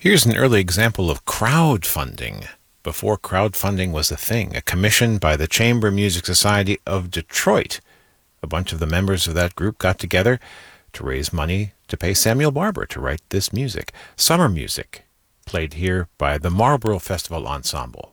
Here's an early example of crowdfunding. Before crowdfunding was a thing, a commission by the Chamber Music Society of Detroit. A bunch of the members of that group got together to raise money to pay Samuel Barber to write this music. Summer music, played here by the Marlborough Festival Ensemble.